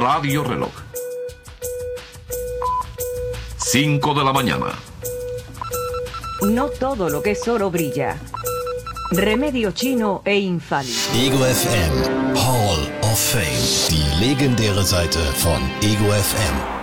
Radio Reloj. 5 de la mañana. No todo lo que es oro brilla. Remedio chino e infalible. Ego FM Hall of Fame. Die legendäre Seite von Ego FM.